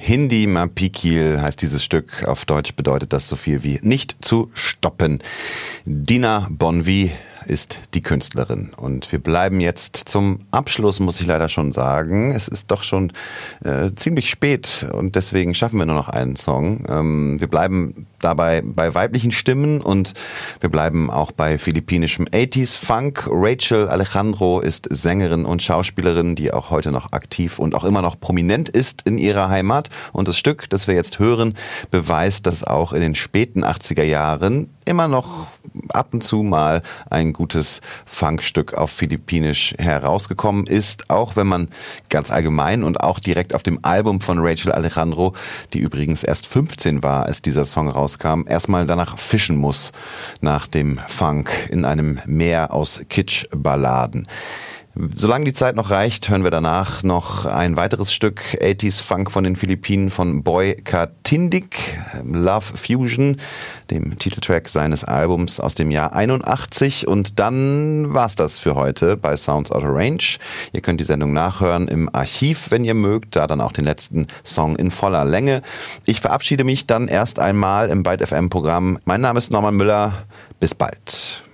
Hindi Mapikil heißt dieses Stück. Auf Deutsch bedeutet das so viel wie nicht zu stoppen. Dina Bonvi ist die Künstlerin. Und wir bleiben jetzt zum Abschluss, muss ich leider schon sagen. Es ist doch schon ziemlich spät und deswegen schaffen wir nur noch einen Song. Wir bleiben dabei bei weiblichen Stimmen und wir bleiben auch bei philippinischem 80s Funk. Rachel Alejandro ist Sängerin und Schauspielerin, die auch heute noch aktiv und auch immer noch prominent ist in ihrer Heimat. Und das Stück, das wir jetzt hören, beweist, dass auch in den späten 80er Jahren immer noch ab und zu mal ein gutes Funkstück auf Philippinisch herausgekommen ist, auch wenn man ganz allgemein und auch direkt auf dem Album von Rachel Alejandro, die übrigens erst 15 war, als dieser Song rauskam, erstmal danach fischen muss, nach dem Funk in einem Meer aus Kitsch-Balladen. Solange die Zeit noch reicht, hören wir danach noch ein weiteres Stück 80s Funk von den Philippinen von Boy Katindik, Love Fusion, dem Titeltrack seines Albums aus dem Jahr 81. Und dann war's das für heute bei Sounds Out of Range. Ihr könnt die Sendung nachhören im Archiv, wenn ihr mögt, da dann auch den letzten Song in voller Länge. Ich verabschiede mich dann erst einmal im Byte FM Programm. Mein Name ist Norman Müller. Bis bald.